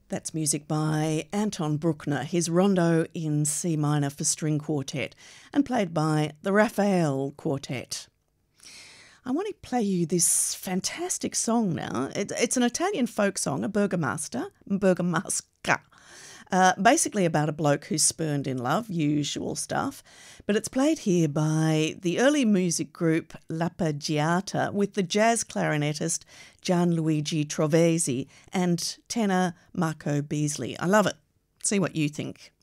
That's music by Anton Bruckner, his Rondo in C minor for string quartet, and played by the Raphael Quartet. I want to play you this fantastic song now. It's an Italian folk song, a Bergamasca, basically about a bloke who's spurned in love, usual stuff. But it's played here by the early music group L'Arpeggiata with the jazz clarinetist Gianluigi Trovesi and tenor Marco Beasley. I love it. See what you think.